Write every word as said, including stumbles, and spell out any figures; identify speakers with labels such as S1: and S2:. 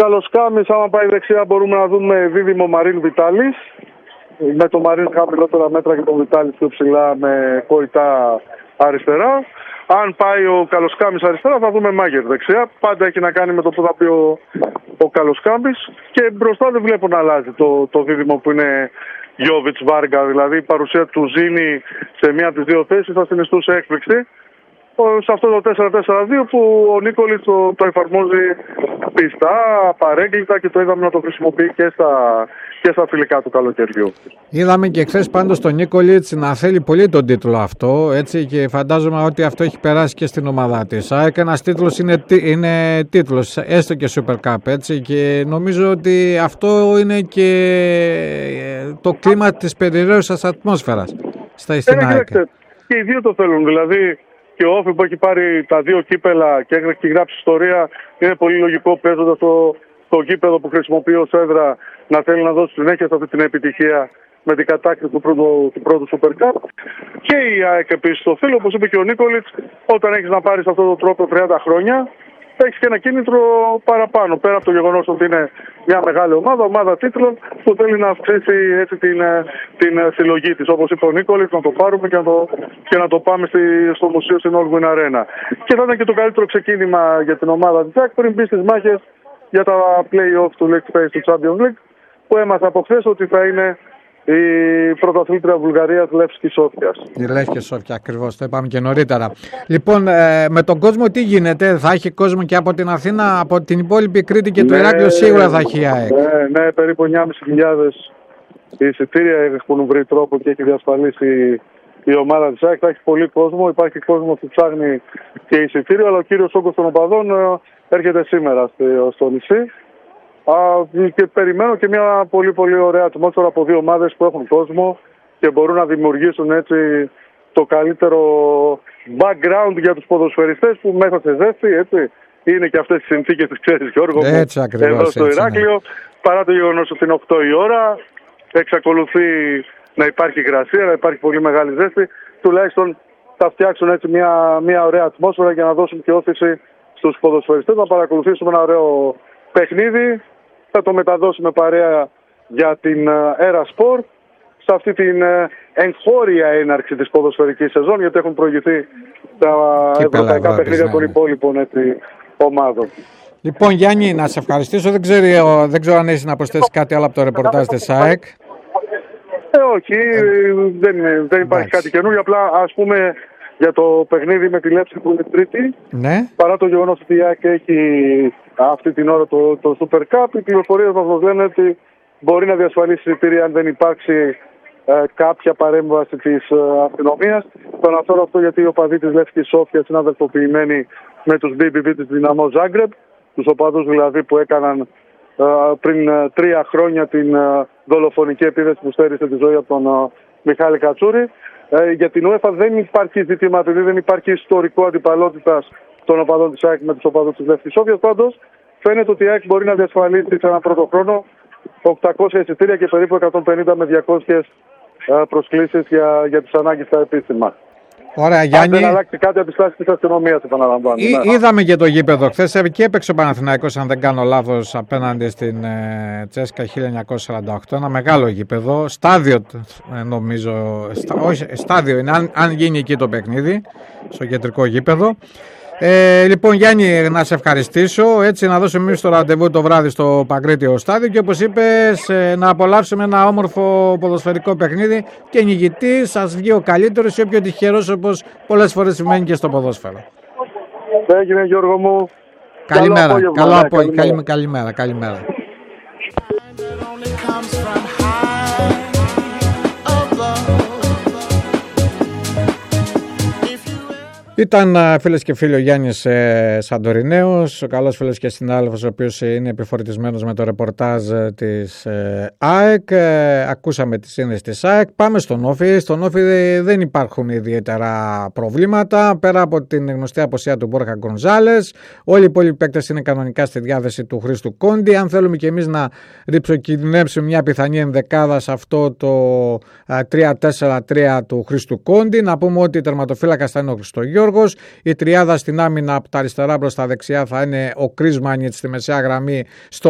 S1: Καλοσκάμης, άμα πάει δεξιά, μπορούμε να δούμε δίδυμο Μαρίν Βιτάλης. Με το Μαρίν χαμηλότερα μέτρα και τον Βιτάλης πιο ψηλά με Κοϊτά αριστερά. Αν πάει ο Καλοσκάμης αριστερά, θα δούμε Μάγερ δεξιά. Πάντα έχει να κάνει με το που θα πει ο, ο Καλοσκάμης. Και μπροστά δεν βλέπω να αλλάζει το, το δίδυμο που είναι Γιόβιτς Βάργα. Δηλαδή η παρουσία του Ζήνη σε μία από τις δύο θέσεις θα συνιστούσε έκπληξη. Σε αυτό το τέσσερα τέσσερα δύο που ο Νίκολιτς το, το εφαρμόζει πιστά, παρέγκλητα και το είδαμε να το χρησιμοποιεί και στα, και στα φιλικά του καλοκαιριού.
S2: Είδαμε και χθες πάντως τον Νίκολιτς να θέλει πολύ τον τίτλο αυτό, έτσι, και φαντάζομαι ότι αυτό έχει περάσει και στην ομάδα της. ΑΕΚ ένας τίτλος είναι, είναι τίτλος, έστω και Super Cup, έτσι, και νομίζω ότι αυτό είναι και το κλίμα της περιραίωσας ατμόσφαιρας στα στην ΑΕΚ.
S1: Και οι δύο το θέλουν, δηλαδή. Και ο Όφη που έχει πάρει τα δύο κύπελα και έχει γράψει ιστορία, είναι πολύ λογικό παίζοντας το, το γήπεδο που χρησιμοποιεί ως έδρα να θέλει να δώσει συνέχεια σε αυτή την επιτυχία με την κατάκτηση του πρώτου, του πρώτου Super Cup. Και η ΑΕΚ επίσης το θέλει, όπως είπε και ο Νίκολιτς, όταν έχεις να πάρεις αυτόν τον τρόπο τριάντα χρόνια, έχει και ένα κίνητρο παραπάνω. Πέρα από το γεγονός ότι είναι μια μεγάλη ομάδα, ομάδα τίτλων που θέλει να αυξήσει έτσι την, την συλλογή της. Όπως είπε ο Νίκολιτς, να το πάρουμε και να το, και να το πάμε στη, στο μουσείο στην Όλγουιν Αρένα. Και θα ήταν και το καλύτερο ξεκίνημα για την ομάδα της ΑΕΚ πριν μπει στις μάχες για τα play-off του League Phase του Champions League, που έμαθα από χθες ότι θα είναι η πρωταθλήτρια Βουλγαρίας Λεύσκη Σόφιας.
S2: Η Λεύσκη Σόφια, ακριβώς, το είπαμε και νωρίτερα. Λοιπόν, ε, με τον κόσμο τι γίνεται, θα έχει κόσμο και από την Αθήνα, από την υπόλοιπη Κρήτη και το ναι, Ηράκλειο σίγουρα θα έχει η ΑΕΚ.
S1: Ναι, ναι, περίπου εννιά χιλιάδες πεντακόσια εισιτήρια έχουν βρει τρόπο και έχει διασφαλίσει η ομάδα της ΑΕΚ. Θα έχει πολύ κόσμο, υπάρχει κόσμο που ψάχνει και εισιτήριο, αλλά ο κύριος όγκος των οπαδών έρχεται σήμερα στο νησί. Α, και περιμένω και μια πολύ πολύ ωραία ατμόσφαιρα από δύο ομάδες που έχουν κόσμο και μπορούν να δημιουργήσουν έτσι το καλύτερο background για τους ποδοσφαιριστές που μέσα σε ζέστη, έτσι, είναι και αυτές τις συνθήκες της, ξέρεις Γιώργο,
S2: έτσι, ακριβώς,
S1: εδώ στο
S2: έτσι,
S1: Ηράκλειο, ναι. Παρά το γεγονός ότι είναι οκτώ η ώρα, εξακολουθεί να υπάρχει υγρασία, να υπάρχει πολύ μεγάλη ζέστη, τουλάχιστον θα φτιάξουν έτσι μια, μια ωραία ατμόσφαιρα για να δώσουν και όθηση στους ποδοσφαιριστές, να παρακολουθήσουμε ένα ωραίο παιχνίδι. Θα το μεταδώσουμε παρέα για την Era Sport σε αυτή την εγχώρια έναρξη της ποδοσφαιρικής σεζόν, γιατί έχουν προηγηθεί τα ευρωπαϊκά παιχνίδια των υπόλοιπων έτσι, ομάδων.
S2: Λοιπόν, Γιάννη, να σε ευχαριστήσω. Δεν ξέρω, δεν ξέρω αν έχεις να προσθέσεις κάτι άλλο από το ρεπορτάζ της ΑΕΚ.
S1: Ε, όχι, ε, δεν, δεν υπάρχει εντάξει. κάτι καινούργιο. Απλά ας πούμε για το παιχνίδι με τη Λέψη που είναι Τρίτη.
S2: Ναι.
S1: Παρά το γεγονός ότι η ΑΕΚ έχει αυτή την ώρα το, το Super Cup, οι πληροφορίες μας μας λένε ότι μπορεί να διασφαλίσει εισιτήρια αν δεν υπάρξει ε, κάποια παρέμβαση της ε, αστυνομίας. Το αναφέρω αυτό γιατί οι οπαδοί της Λεύσκης Σόφιας είναι αδελφοποιημένοι με τους μπι μπι βι της Δυναμό Ζάγκρεπ, τους οπαδούς δηλαδή που έκαναν ε, πριν ε, τρία χρόνια την ε, δολοφονική επίθεση που στέρισε τη ζωή από τον ε, Μιχάλη Κατσούρη. Ε, για την UEFA δεν υπάρχει ζήτημα, επειδή δεν υπάρχει ιστορικό αντιπαλότητας των οπαδών της ΑΕΚ με τους οπαδούς της Λεύσκης Σόφιας. Πάντως, φαίνεται ότι η ΑΕΚ μπορεί να διασφαλίσει σε έναν πρώτο χρόνο οκτακόσια εισιτήρια και περίπου εκατόν πενήντα με διακόσιες προσκλήσεις για, για τις ανάγκες στα επίσημα.
S2: Ωραία, Γιάννη.
S1: Αν δεν αλλάξει κάτι από τις τάσεις της αστυνομίας, επαναλαμβάνω.
S2: Ναι. Είδαμε και το γήπεδο χθες και έπαιξε ο Παναθηναϊκός, αν δεν κάνω λάθος, απέναντι στην ε, Τσέσκα χίλια εννιακόσια σαράντα οκτώ. Ένα μεγάλο γήπεδο. Στάδιο, ε, νομίζω. Στα, όχι, στάδιο είναι, αν, αν γίνει εκεί το παιχνίδι, στο κεντρικό γήπεδο. Ε, λοιπόν, Γιάννη, να σε ευχαριστήσω. Έτσι, να δώσουμε εμείς το ραντεβού το βράδυ στο Παγκρίτιο στάδιο και όπως είπες, ε, να απολαύσουμε ένα όμορφο ποδοσφαιρικό παιχνίδι και νικητή σας βγει ο καλύτερος ή ο πιο τυχερός, όπως πολλές φορές σημαίνει και στο ποδόσφαιρο.
S1: Έγινε, Γιώργο μου.
S2: Καλημέρα.
S1: Καλό απόγευμα.
S2: Καλό
S1: Ναι,
S2: απο...
S1: καλημέρα.
S2: καλημέρα. Καλημέρα. Καλημέρα. Ήταν, φίλες και φίλοι, ο Γιάννης ε, Σαντορινέος, ο καλός φίλος και συνάδελφος, ο οποίος είναι επιφορτισμένος με το ρεπορτάζ της ε, ΑΕΚ. Ε, ακούσαμε τις σύνδεσεις της ΑΕΚ. Πάμε στον Όφη. Στον Όφη δεν υπάρχουν ιδιαίτερα προβλήματα. Πέρα από την γνωστή αποσία του Μπόρχα Γκονζάλες, όλοι οι υπόλοιποι παίκτες είναι κανονικά στη διάθεση του Χρήστου Κόντι. Αν θέλουμε και εμείς να ριψοκινδυνεύσουμε μια πιθανή ενδεκάδα σε αυτό το ε, τρία τέσσερα τρία του Χρήστου Κόντι, να πούμε ότι τερματοφύλακας θα είναι ο Χριστογιώργος. Η τριάδα στην άμυνα από τα αριστερά προς τα δεξιά θα είναι ο Κρις Μάνιτς στη μεσαία γραμμή, στο